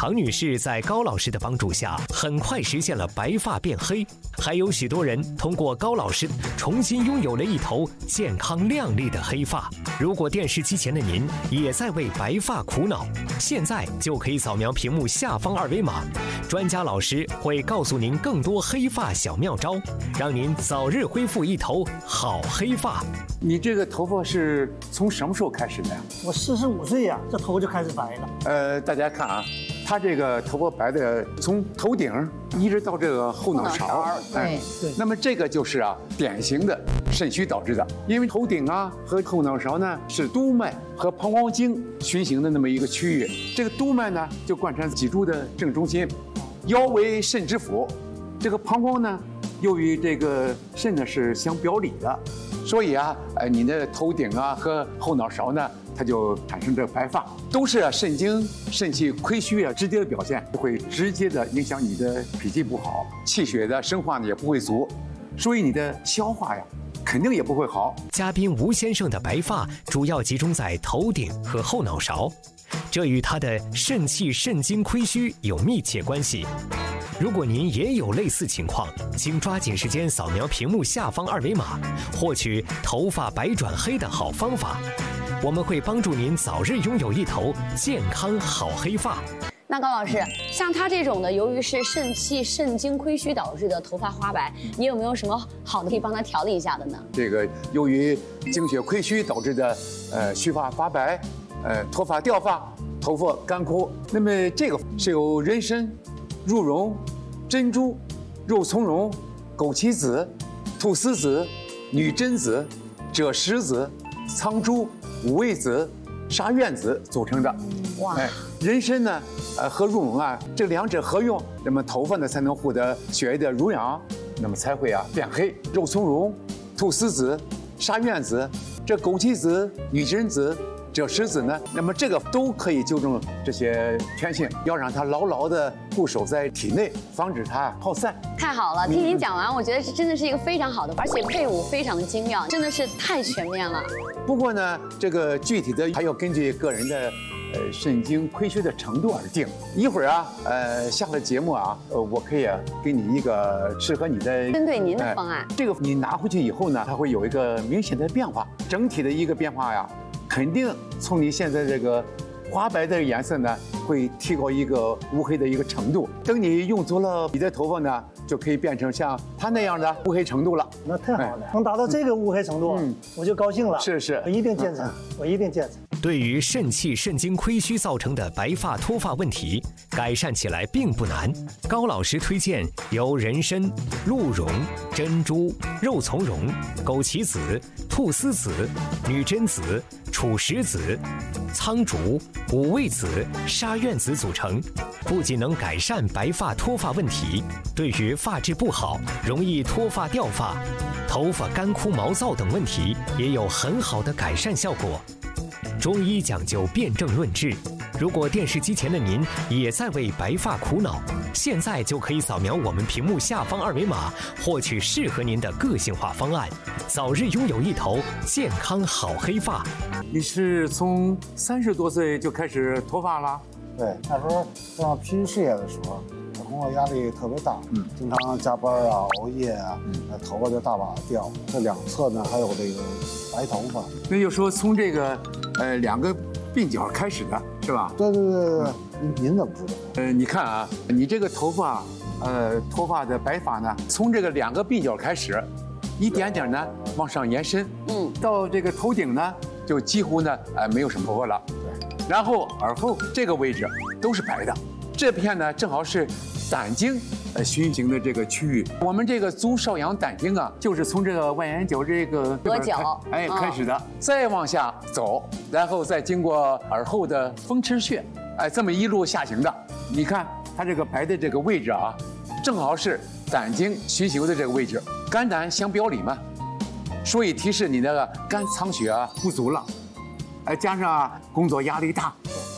唐女士在高老师的帮助下，很快实现了白发变黑。还有许多人通过高老师重新拥有了一头健康亮丽的黑发。如果电视机前的您也在为白发苦恼，现在就可以扫描屏幕下方二维码，专家老师会告诉您更多黑发小妙招，让您早日恢复一头好黑发。 你这个头发是从什么时候开始的呀？ 我45岁呀，这头就开始白了。 大家看啊，他这个头发白的从头顶一直到这个后脑勺， 对。 那么这个就是典型的肾虚导致的，因为头顶和后脑勺呢是督脉和膀胱经循行的那么一个区域，这个督脉呢就贯穿脊柱的正中心，腰为肾之府，这个膀胱呢又与这个肾呢是相表里的。所以你的头顶和后脑勺呢，它就产生这白发，都是肾精肾气亏虚直接的表现，会直接的影响你的脾气不好，气血的生化呢也不会足，所以你的消化肯定也不会好。 嘉宾吴先生的白发主要集中在头顶和后脑勺，这与他的肾气肾精亏虚有密切关系。如果您也有类似情况，请抓紧时间扫描屏幕下方二维码，获取头发白转黑的好方法。我们会帮助您早日拥有一头健康好黑发。 那高老师，像他这种的，由于是肾气肾精亏虚导致的头发花白，你有没有什么好的可以帮他调理一下的呢？ 这个由于精血亏虚导致的须发发白，脱发掉发，头发干枯，那么这个是由人参、鹿茸、珍珠、肉苁蓉、枸杞子、菟丝子、女贞子、赭石子、苍术、五味子、沙苑子组成的。 哇！ 人参呢，和鹿茸这两者合用，那么头发呢才能获得血液的濡养，那么才会变黑。肉苁蓉、菟丝子、沙苑子、这枸杞子、女贞子、赭石子呢，那么这个都可以纠正这些偏性，要让它牢牢的固守在体内，防止它耗散。 太好了，听您讲完，我觉得这真的是一个非常好的，而且配伍非常的精妙，真的是太全面了。 不过呢，这个具体的还要根据个人的肾精亏虚的程度而定。一会儿下了节目我可以给你一个适合你的针对您的方案。 这个你拿回去以后呢，它会有一个明显的变化，整体的一个变化肯定从你现在这个花白的颜色呢，会提高一个乌黑的一个程度。等你用足了，你的头发呢，就可以变成像它那样的乌黑程度了。 那太好了，能达到这个乌黑程度，我就高兴了。 是， 我一定坚持，我一定坚持。 对于肾气肾精亏虚造成的白发脱发问题，改善起来并不难。高老师推荐由人参、鹿茸、珍珠、肉苁蓉、枸杞子、菟丝子、女贞子、褚石子、苍术、五味子、沙苑子组成，不仅能改善白发脱发问题，对于发质不好、容易脱发掉发、头发干枯毛躁等问题也有很好的改善效果。中医讲究辨证论治，如果电视机前的您也在为白发苦恼，现在就可以扫描我们屏幕下方二维码，获取适合您的个性化方案，早日拥有一头健康好黑发。 你是从30多岁就开始脱发了？ 对，那时候上批事业的时候，工作压力特别大，经常加班熬夜头发就大把掉，这两侧呢还有这个白头发。 那就说从这个两个鬓角开始的是吧？ 对，您怎么知道？ 你看你这个头发脱发的白发呢，从这个两个鬓角开始，一点点呢往上延伸，到这个头顶呢就几乎呢没有什么头发了，对，然后耳后这个位置都是白的，这片呢正好是胆经循行的这个区域。我们这个足少阳胆经就是从这个外眼角这个额角开始的，再往下走，然后再经过耳后的风池穴，这么一路下行的。你看它这个白的这个位置正好是胆经循行的这个位置，肝胆相表里嘛，所以提示你那个肝藏血不足了，加上工作压力大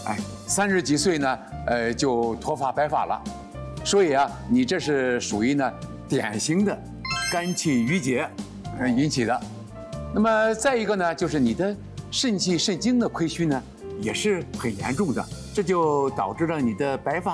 ，30几岁呢就脱发白发了。所以你这是属于呢典型的肝气郁结引起的。那么再一个呢，就是你的肾气肾精的亏虚呢，也是很严重的，这就导致了你的白发